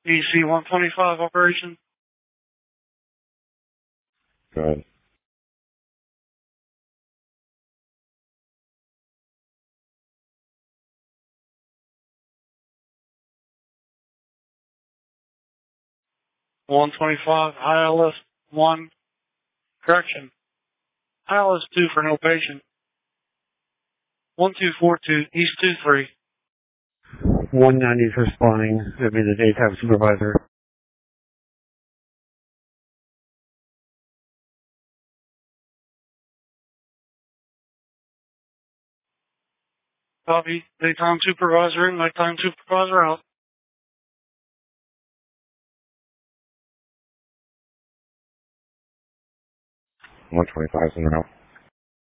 EC 125 operation. Go ahead. ILS 1, correction. ILS 2 for no patient. 1242, East 23. 190 is responding. That'd be the daytime supervisor. Copy. Daytime supervisor in, nighttime supervisor out. 125 is in route.